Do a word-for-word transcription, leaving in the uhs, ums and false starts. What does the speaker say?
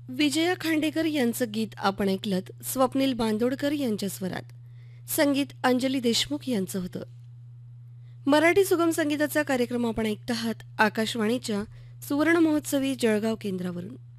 विजया खांडेकर यांचं गीत आपण ऐकलत. स्वप्नील बांदोडकर यांच्या स्वरात. संगीत अंजली देशमुख यांचं होतं. मराठी सुगम संगीताचा कार्यक्रम आपण ऐकत आहात आकाशवाणीच्या सुवर्ण महोत्सवी जळगाव केंद्रावरून.